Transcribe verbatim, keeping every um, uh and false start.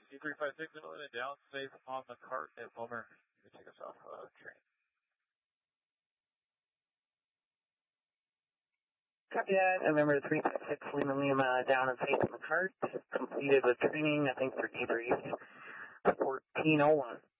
D three five six, Lima, down safe on the cart at Wilmer. You can take us off uh, train. Copy that. November three five six, Lima Lima, down and safe on the cart. Completed with training, I think, for debrief fourteen oh one.